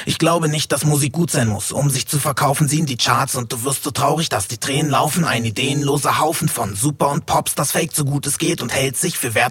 Ich glaube nicht, dass Musik gut sein muss. Um sich zu verkaufen, sie in die Charts und du wirst so traurig, dass die Tränen laufen. Ein ideenloser Haufen von Super und Pops, das fake so gut es geht und hält sich für wertvoll.